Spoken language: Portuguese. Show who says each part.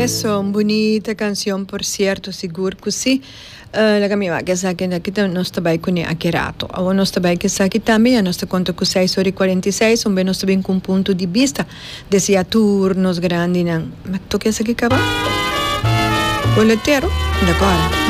Speaker 1: Eso, bonita canción, por cierto, seguro que sim. La caminha que sa que nós também com aquerato. A nós também que sa que também nós conta com 6h46, bem nós também com ponto de vista desse turnos grande não. Mas tu que sa que acaba? Boleteiro, d'accord.